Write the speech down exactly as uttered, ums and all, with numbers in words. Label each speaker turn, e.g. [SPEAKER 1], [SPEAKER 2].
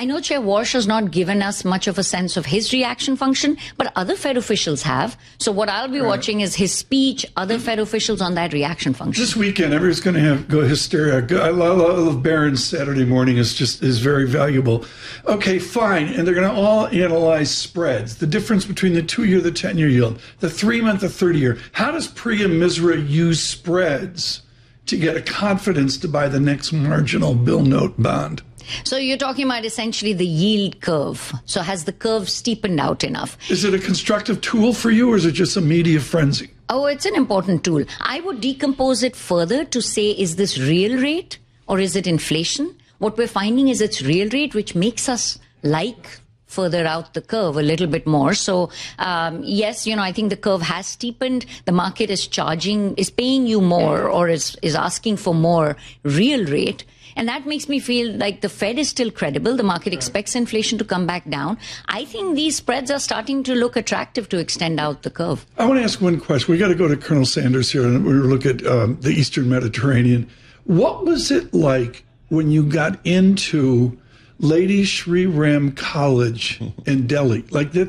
[SPEAKER 1] I know Chair Walsh has not given us much of a sense of his reaction function, but other Fed officials have. So what I'll be right. watching is his speech, other Fed officials on that reaction function.
[SPEAKER 2] This weekend, everyone's going to have go hysteria. I love Barron's Saturday morning. Is just is very valuable. Okay, fine. And they're going to all analyze spreads, the difference between the two-year, the ten-year yield, the three-month, the thirty-year. How does Priya Misra use spreads to get a confidence to buy the next marginal bill note bond?
[SPEAKER 1] So you're talking about essentially the yield curve. So has the curve steepened out enough?
[SPEAKER 2] Is it a constructive tool for you, or is it just a media frenzy?
[SPEAKER 1] Oh, it's an important tool. I would decompose it further to say, is this real rate or is it inflation? What we're finding is it's real rate, which makes us like further out the curve a little bit more. So, um, yes, you know, I think the curve has steepened. The market is charging, is paying you more, or is, is asking for more real rate. And that makes me feel like the Fed is still credible. The market expects inflation to come back down. I think these spreads are starting to look attractive to extend out the curve.
[SPEAKER 2] I want to ask one question. We got to go to Colonel Sanders here, and we look at um, the Eastern Mediterranean. What was it like when you got into Lady Shri Ram College in Delhi? Like, that,